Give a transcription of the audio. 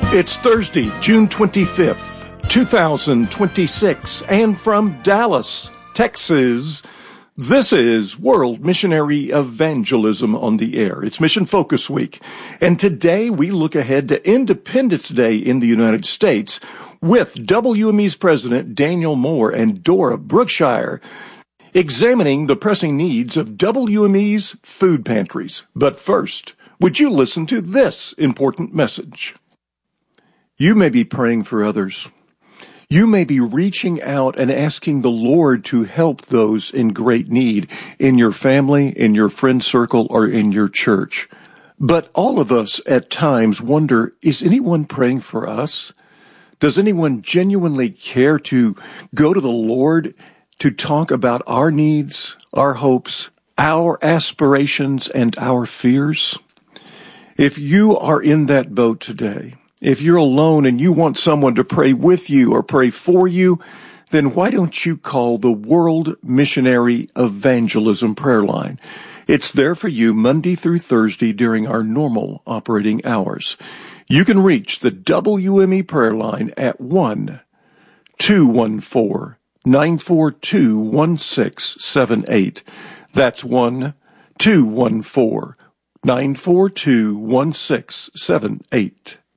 It's Thursday, June 25th, 2026, and from Dallas, Texas, this is World Missionary Evangelism on the Air. It's Mission Focus Week, and today we look ahead to Independence Day in the United States with WME's President Daniel Moore and Dora Brookshire examining the pressing needs of WME's food pantries. But first, would you listen to this important message? You may be praying for others. You may be reaching out and asking the Lord to help those in great need in your family, in your friend circle, or in your church. But all of us at times wonder, is anyone praying for us? Does anyone genuinely care to go to the Lord to talk about our needs, our hopes, our aspirations, and our fears? If you are in that boat today, if you're alone and you want someone to pray with you or pray for you, then why don't you call the World Missionary Evangelism Prayer Line? It's there for you Monday through Thursday during our normal operating hours. You can reach the WME prayer line at 1-214-942-1678. That's 1-214-942-1678.